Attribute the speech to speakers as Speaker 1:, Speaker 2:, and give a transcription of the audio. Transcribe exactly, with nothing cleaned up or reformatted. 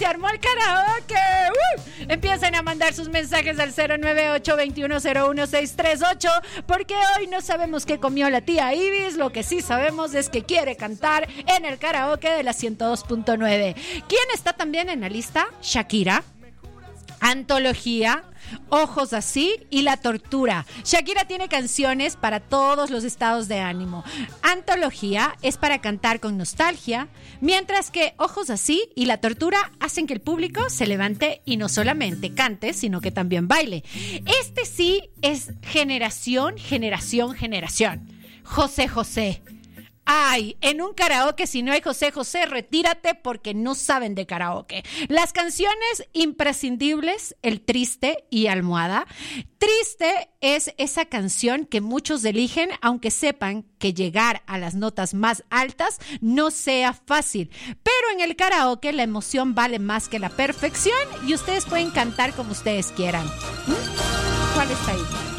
Speaker 1: se armó el karaoke. ¡Uh! Empiecen a mandar sus mensajes al cero nueve ocho, veintiuno cero uno, seis tres ocho, porque hoy no sabemos qué comió la tía Ibis. Lo que sí sabemos es que quiere cantar en el karaoke de la ciento dos punto nueve. ¿Quién está también en la lista? Shakira, Antología, Ojos Así y La Tortura. Shakira tiene canciones para todos los estados de ánimo. Antología es para cantar con nostalgia, mientras que Ojos Así y La Tortura hacen que el público se levante y no solamente cante, sino que también baile. Este sí es generación, generación, generación. José José. Ay, en un karaoke si no hay José José, retírate porque no saben de karaoke. Las canciones imprescindibles, El Triste y Almohada. Triste es esa canción que muchos eligen, aunque sepan que llegar a las notas más altas no sea fácil. Pero en el karaoke la emoción vale más que la perfección y ustedes pueden cantar como ustedes quieran. ¿Mm? ¿Cuál está ahí?